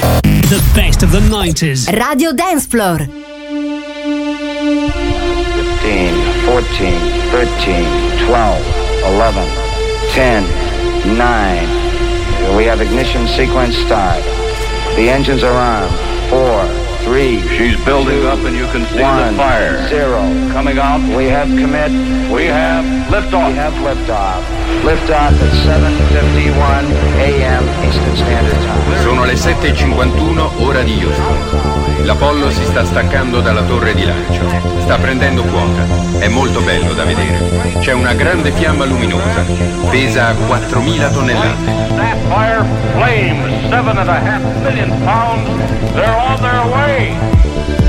The best of the 90s. Radio Dance Floor. 15, 14, 13, 12, 11, 10, 9. We have ignition sequence start. The engines are on. 4, 3. She's building 2, up and you can see 1, the fire. 0. Coming out. We have commit. We have liftoff. We have liftoff. Liftoff at 7:51 a.m. Eastern Standard Time. Sono le 7:51 ora di Houston. L'Apollo si sta staccando dalla torre di lancio. Sta prendendo quota. È molto bello da vedere. C'è una grande fiamma luminosa. Pesa 4.000 tonnellate. Sapphire flames, 7.5 million pounds. They're on their way.